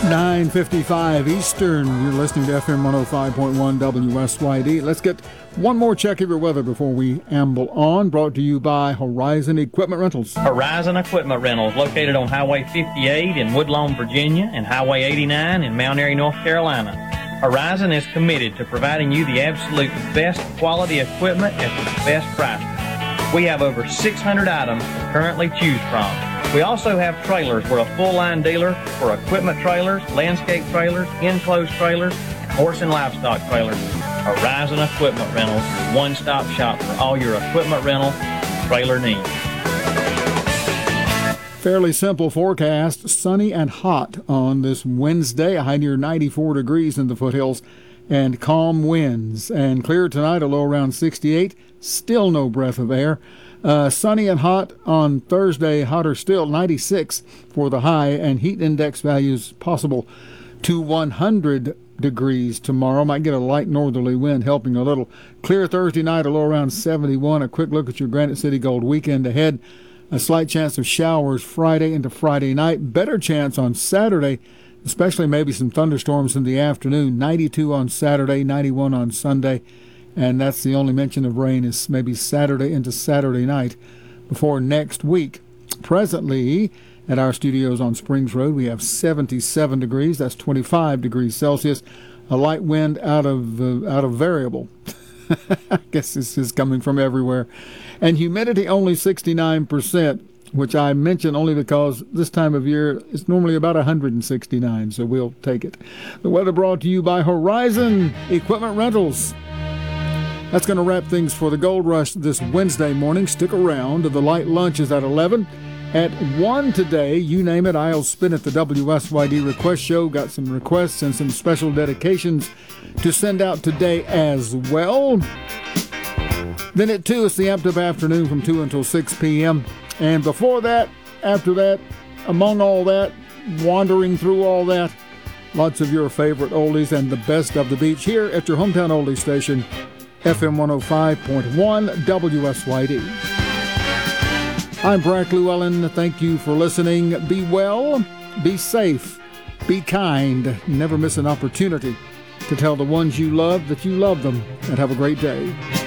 9:55 Eastern. You're listening to FM 105.1 WSYD. Let's get one more check of your weather before we amble on. Brought to you by Horizon Equipment Rentals. Horizon Equipment Rentals, located on Highway 58 in Woodlawn, Virginia, and Highway 89 in Mount Airy, North Carolina. Horizon is committed to providing you the absolute best quality equipment at the best price. We have over 600 items to currently choose from. We also have trailers. We're a full-line dealer for equipment trailers, landscape trailers, enclosed trailers, and horse and livestock trailers. Horizon Equipment Rentals, your one-stop shop for all your equipment rental trailer needs. Fairly simple forecast. Sunny and hot on this Wednesday. A high near 94 degrees in the foothills and calm winds. And clear tonight, a low around 68. Still no breath of air. Sunny and hot on Thursday, hotter still, 96 for the high, and heat index values possible to 100 degrees tomorrow. Might get a light northerly wind helping a little. Clear Thursday night, a low around 71. A quick look at your Granite City Gold weekend ahead. A slight chance of showers Friday into Friday night. Better chance on Saturday, especially maybe some thunderstorms in the afternoon. 92 on Saturday, 91 on Sunday. And that's the only mention of rain is maybe Saturday into Saturday night before next week. Presently, at our studios on Springs Road, we have 77 degrees. That's 25 degrees Celsius. A light wind out of variable. I guess this is coming from everywhere. And humidity only 69%, which I mention only because this time of year it's normally about 169, so we'll take it. The weather brought to you by Horizon Equipment Rentals. That's going to wrap things for the Gold Rush this Wednesday morning. Stick around. The light lunch is at 11. At 1 today, you name it, I'll spin at the WSYD Request Show. Got some requests and some special dedications to send out today as well. Then at 2, it's the Amped Up Afternoon from 2 until 6 p.m. And before that, after that, among all that, wandering through all that, lots of your favorite oldies and the best of the beach here at your hometown oldie station, FM 105.1 WSYD. I'm Brack Llewellyn. Thank you for listening. Be well, be safe, be kind. Never miss an opportunity to tell the ones you love that you love them, and have a great day.